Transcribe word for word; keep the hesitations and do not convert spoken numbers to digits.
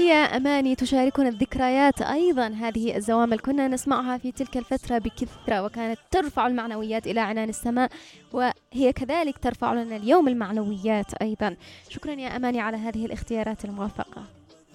ويا أماني تشاركنا الذكريات أيضا. هذه الزوامل كنا نسمعها في تلك الفترة بكثرة، وكانت ترفع المعنويات إلى عنان السماء، وهي كذلك ترفع لنا اليوم المعنويات أيضا. شكرا يا أماني على هذه الاختيارات الموفقة.